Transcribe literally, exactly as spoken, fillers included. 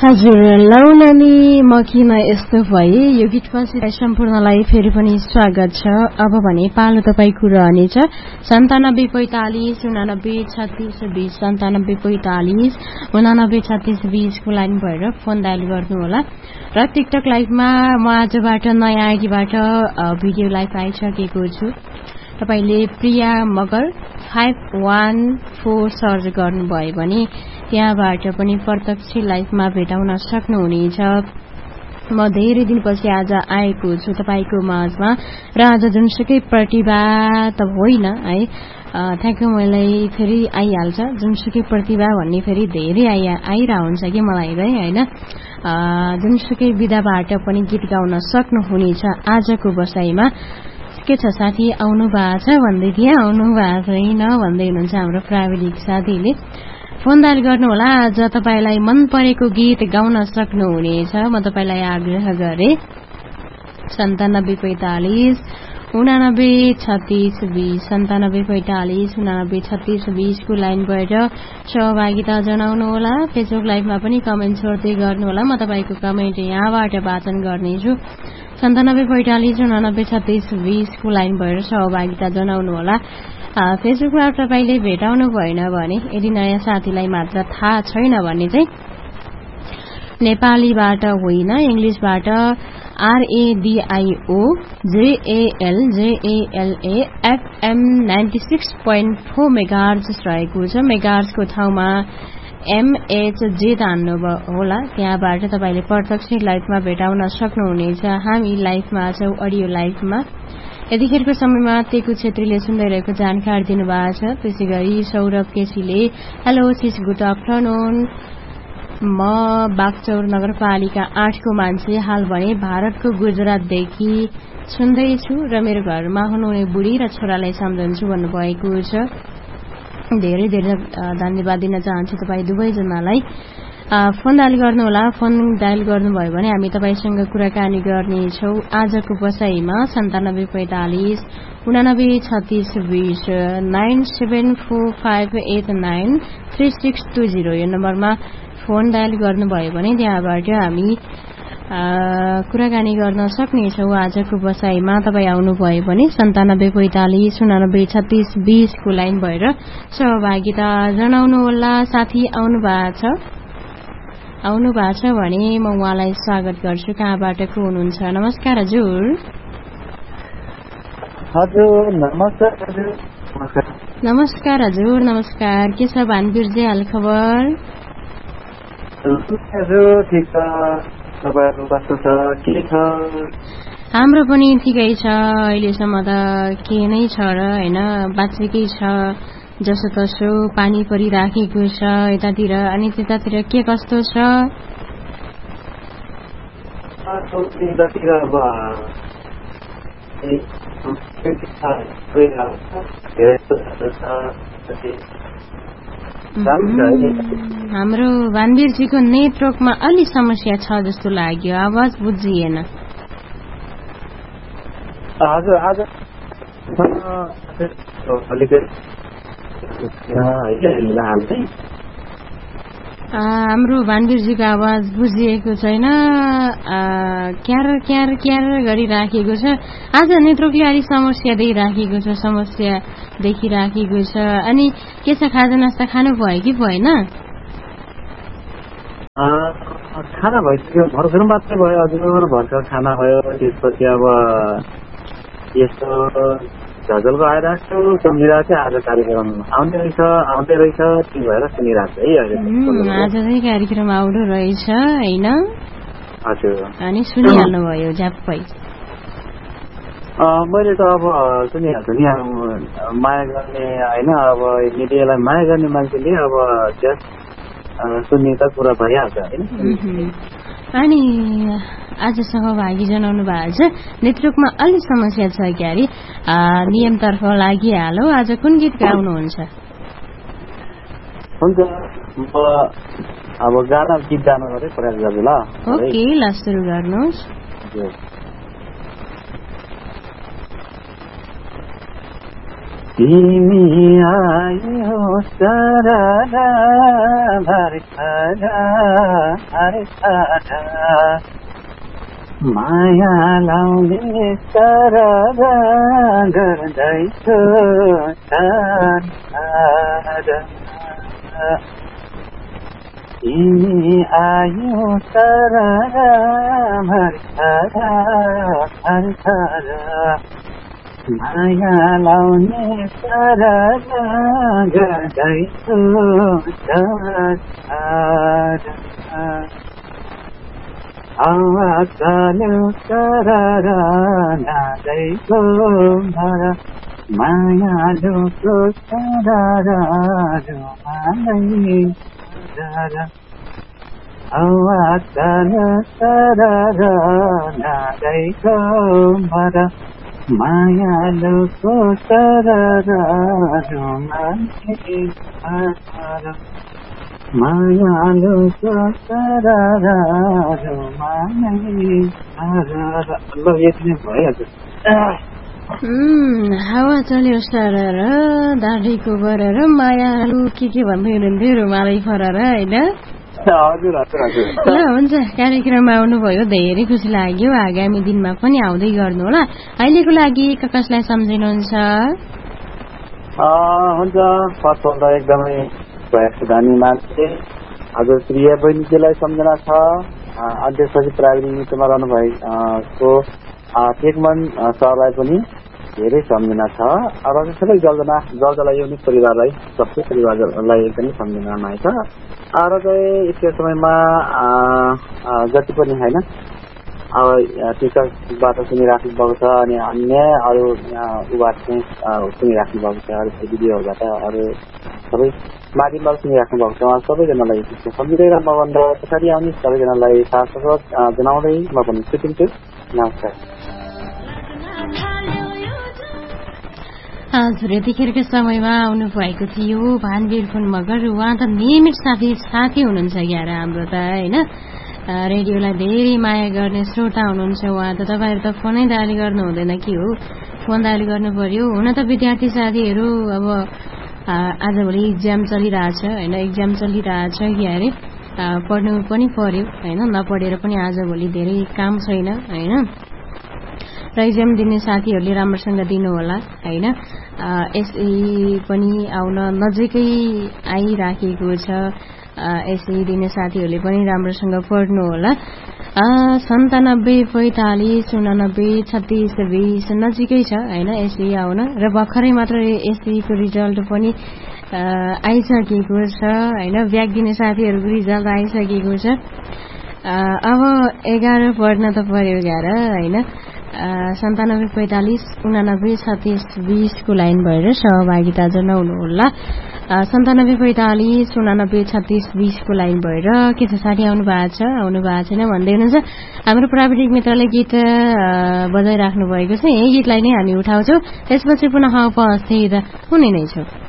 हजुर लौनानी म किन यस्तो भए यो गीतपछि सम्पूर्णलाई फेरि पनि स्वागत छ। अब भने पालो तपाईको रहनेछ सन्तानब्बे पैंतालिस उनानब्बे छत्तीस बीस सन्तानब्बे पैंतालिस उनानब्बे छत्तीस बीसको लाइन भएर फोन डायल गर्नुहोला र टिकटक लाइभमा म आजबाट नयाँ आइडीबाट भिडियो लाइभ आइसकेको छु। तपाईले प्रिया Magar five one four search गर्नुभयो भने त्यहाँबाट पनि प्रत्यक्ष लाइभमा भेटाउन सक्नुहुनेछ। म धेरै दिनपछि आज आएको छु तपाईको माझमा र आज जुनसुकै प्रतिभा त होइन है, ठ्याक्कै मलाई फेरि आइहाल्छ जुनसुकै प्रतिभा भन्ने फेरि धेरै आइरह हुन्छ कि मलाई होइन। जुनसुकै विधाबाट पनि गीत गाउन सक्नुहुनेछ आजको बसाइमा। के छ साथी आउनु भएको छ भन्दै थिए, आउनु भएको छैन भन्दै हुनुहुन्छ हाम्रो प्राविधिक साथीले। फोन डायल गर्नुहोला, आज तपाईलाई मन परेको गीत गाउन सक्नुहुनेछ। म तपाईलाई आग्रह गरे सन्तानब्बे पैंतालिस उनानब्बे छत्तीस बीस सन्तानब्बे पैंतालिस उनानब्बे छत्तीस बीसको लाइन भएर सहभागिता जनाउनुहोला। फेसबुक लाइभमा पनि कमेन्ट छोड्दै गर्नुहोला, म तपाईको कमेन्ट यहाँबाट वाचन गर्नेछु। सन्तानब्बे पैंतालिस उनानब्बे छत्तीस बीसको लाइन भएर सहभागिता जनाउनुहोला। फेसबुकमा तपाईले भेटाउनु भएन भने, यदि नयाँ साथीलाई मात्र थाहा छैन भने चाहिँ नेपालीबाट होइन इंग्लिशबाट आरएडीआईओ जेएएल जेएलए FM ninety six point four megahertz रहेको छ। मेगाहर्जको ठाउँमा एमएचजे तान्नु होला, त्यहाँबाट तपाईले प्रत्यक्ष लाइभमा भेटाउन सक्नुहुनेछ। हामी लाइभमा छौं, अडियो लाइभमा। यतिखेरको समयमा तेकु छेत्रीले सुन्दै रहेको जानकारी दिनुभएको छ। त्यसै गरी Saurabh केसीले hello cease good afternoon, म बागचौर नगरपालिका आठको मान्छे, हाल भने भारतको गुजरातदेखि सुन्दैछु र मेरो घरमा हुनुहुने बुढी र छोरालाई सम्झन्छु भन्नुभएको छ। धेरै धेरै धन्यवाद दिन चाहन्छु तपाईँ दुवैजनालाई। फोन डायल गर्नुहोला, फोन डायल गर्नुभयो भने हामी तपाईसँग कुराकानी गर्नेछौँ आजको बसाइमा। सन्तानब्बे पैंतालिस उनानब्बे छत्तीस बीस nine seven four five at nine three six two zero यो नम्बरमा फोन डायल गर्नुभयो भने त्यहाँबाट हामी कुराकानी गर्न सक्नेछौँ आजको बसाइमा। तपाईँ आउनुभयो भने सन्तानब्बे पैंतालिस उनानब्बे छत्तीस बीसको लाइन भएर सहभागिता जनाउनुहोला। साथी आउनु भएको छ आउनु भएको छ भने म उहाँलाई स्वागत गर्छु। कहाँबाट को हुनुहुन्छ? नमस्कार हजुर। हजुर नमस्कार हजुर। नमस्कार हजुर नमस्कार। के छ भानवीरजी हाल खबर? हजुर ठिक छ, तपाईहरु कस्तो छ, के छ? हाम्रो पनि ठिकै छ, अहिलेसम्म त के नै छ र हैन, बाँचेकै छ जसो तसो। पानी परिराखेको छ यतातिर, अनि त्यतातिर के कस्तो छ? हाम्रो भानवीरजीको नेटवर्कमा अलि समस्या छ जस्तो लाग्यो, आवाज बुझिएन। हजुर आज हाम्रो भानवीरजीको आवाज बुझिएको छैन, क्यार क्यार क्यार गरिराखेको छ। आज नेटवर्कले अलि समस्या दिइराखेको छ, समस्या देखिराखेको छ। अनि के छ, खाजा नास्ता खानु भयो कि भएन? खाना भइसक्यो, भर्खर मात्रै भयो हजुर, भर्खर खाना भयो। त्यसपछि अब यस्तो झजलको आइरहेको छु, सुनिरहेको थिएँ आज कार्यक्रम आउने रहेछ आउँदै रहेछ, त्यही भएर सुनिरहेको है अहिले। आज चाहिँ कार्यक्रम आउँदो रहेछ होइन? हजुर। अनि सुनिहाल्नु भयो झ्याप्पै? मैले त अब सुनिहाल्छु नि, अब माया गर्ने होइन, अब मिडियालाई माया गर्ने मान्छेले अब सुन्ने त कुरा भइहाल्छ होइन। अनि आज सहभागी जनाउनु भएको छ, नेटवर्कमा अलि समस्या छ क्यारे, नियमतर्फ लागिहालो। आज कुन गीत गाउनुहुन्छ? हुन्छ, म अब गाना गीत गाउन मात्रै प्रयास गर्छु ल। ओके ल, सुरु गर्नुहोस्। तिमी आयो सररा भर्खरा भर्खरा माया लाउने सररा गर्दैछु संसार तिमी आयो सररा भर्खरा भर्खरा माया लाउने सररा गर्दैछु संसार आवाज चल्यो सररा नादैको भर मायालुको सररा रुमालै सररा आवाज चल्यो सररा नादैको भर मायालुको सररा रुमालै सररा मायालुको सररा रुमालै सररा ल यति नै भइहाल्छ। हावा चल्यो सरर दाढीको बरर मायालु के के भन्दै हुनुहुन्थ्यो रुमालै फरर होइन। हजुर हजुर हजुर ल हुन्छ कार्यक्रममा आउनुभयो धेरै खुसी लाग्यो। आगामी दिनमा पनि आउँदै गर्नु होला। अहिलेको लागि कसलाई सम्झिनुहुन्छ? हुन्छ फर्स्ट एकदमै धनी मान्छे हजुर प्रिय बहिनीजीलाई सम्झना छ। अध्यक्ष प्राविधिक मित्रमा रहनु भएको टेकमन सरलाई पनि धेरै सम्झना छ। र सबै जलजना जलजला युनिट परिवारलाई सबै परिवारलाई एकदमै सम्झना छ। र चाहिँ यस्तो समयमा जति पनि होइन अब टिचरबाट सुनिराख्नु भएको छ अनि अन्य अरू उबाट चाहिँ सुनिराख्नु भएको छ अरू दिदीहरूबाट अरू सबै माध्यमबाट सुनिराख्नु भएको छ उहाँ सबैजनालाई सम्झिँदै म भनेर पछाडि आउने सबैजनालाई साथ जनाउँदै म पनि छुट्टिन्छु। नमस्कार। हजुर यतिखेरको समयमा आउनु भएको थियो भानवीर फुन मगर। उहाँ त नियमित साथी साथी हुनुहुन्छ यार हाम्रो त होइन। रेडियोलाई धेरै माया गर्ने श्रोता हुनुहुन्छ उहाँ त। तपाईँहरू त फोनै डायल गर्नु हुँदैन कि हो, फोन डायल गर्नु पर्यो। हुन त विद्यार्थी साथीहरू अब आजभोलि इक्जाम चलिरहेछ होइन, इक्जाम चलिरहेछ कि अरे पढ्नु पनि पर्यो होइन। नपढेर पनि आजभोलि धेरै काम छैन होइन। र इक्जाम दिने साथीहरूले राम्रोसँग दिनु होला होइन। एसई पनि आउन नजिकै आइराखेको छ। एसई दिने साथीहरूले पनि राम्रोसँग पढ्नु होला। सन्तानब्बे पैँतालिस उनानब्बे छत्तिस बिस नजिकै छ होइन एसई आउन। र भर्खरै मात्र एसईको रिजल्ट पनि आइसकेको छ होइन। ब्याक दिने साथीहरूको रिजल्ट आइसकेको छ। अब एघार पढ्न त पर्यो एघार होइन। सन्तानब्बे पैँतालिस उनानब्बे छत्तिस बिसको लाइन भएर सहभागिता जनाउनु होला। सन्तानब्बे पैँतालिस उनानब्बे छत्तिस बिसको लाइन भएर के छ साथी आउनु भएको छ आउनु भएको छैन भन्दै हुनुहुन्छ। हाम्रो प्राविधिक मित्रले गीत बजाइराख्नु भएको छ। यही गीतलाई नै हामी उठाउँछौँ, त्यसपछि पुनः उपस्थित हुने नै छौँ।